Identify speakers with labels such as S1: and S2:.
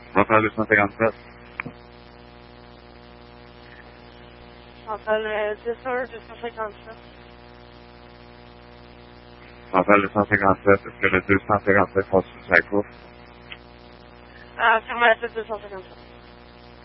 S1: Rappel 257.
S2: Rappel 10-257.
S1: Rappel 257. Est-ce que le 257 passe sous sa cour?
S2: Affirmatif 257.